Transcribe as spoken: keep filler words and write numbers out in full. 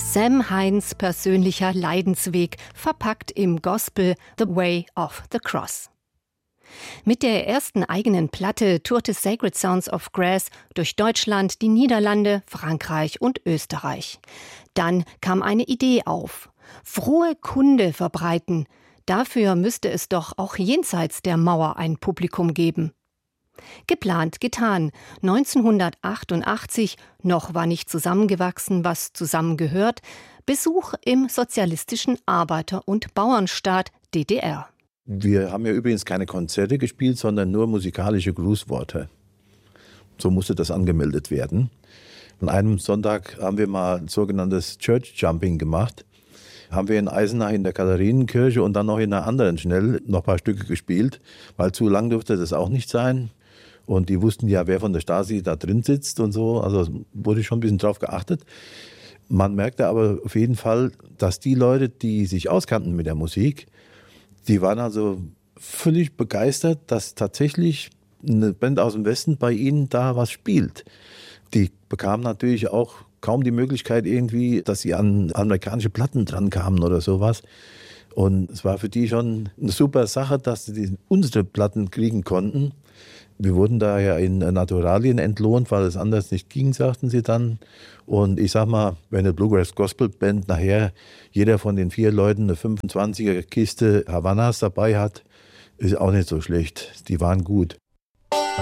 Sam Hines persönlicher Leidensweg, verpackt im Gospel The Way of the Cross. Mit der ersten eigenen Platte tourte Sacred Sounds of Grass durch Deutschland, die Niederlande, Frankreich und Österreich. Dann kam eine Idee auf: frohe Kunde verbreiten. Dafür müsste es doch auch jenseits der Mauer ein Publikum geben. Geplant, getan. neunzehnhundertachtundachtzig, noch war nicht zusammengewachsen, was zusammengehört, Besuch im sozialistischen Arbeiter- und Bauernstaat D D R. Wir haben ja übrigens keine Konzerte gespielt, sondern nur musikalische Grußworte. So musste das angemeldet werden. An einem Sonntag haben wir mal ein sogenanntes Church Jumping gemacht. Haben wir in Eisenach in der Katharinenkirche und dann noch in einer anderen schnell noch ein paar Stücke gespielt, weil zu lang durfte das auch nicht sein. Und die wussten ja, wer von der Stasi da drin sitzt und so. Also wurde schon ein bisschen drauf geachtet. Man merkte aber auf jeden Fall, dass die Leute, die sich auskannten mit der Musik, die waren also völlig begeistert, dass tatsächlich eine Band aus dem Westen bei ihnen da was spielt. Die bekamen natürlich auch kaum die Möglichkeit irgendwie, dass sie an amerikanische Platten dran kamen oder sowas. Und es war für die schon eine super Sache, dass sie unsere Platten kriegen konnten. Wir wurden da ja in Naturalien entlohnt, weil es anders nicht ging, sagten sie dann. Und ich sag mal, wenn eine Bluegrass Gospel Band nachher jeder von den vier Leuten eine fünfundzwanziger Kiste Havanas dabei hat, ist auch nicht so schlecht. Die waren gut.